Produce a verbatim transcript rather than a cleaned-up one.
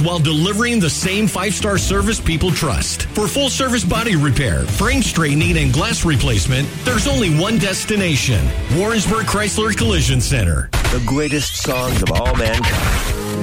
while delivering the same five-star service people trust. For full-service body repair, frame straightening, and glass replacement, there's only one destination. Warrensburg Chrysler Collision Center. The greatest songs of all mankind.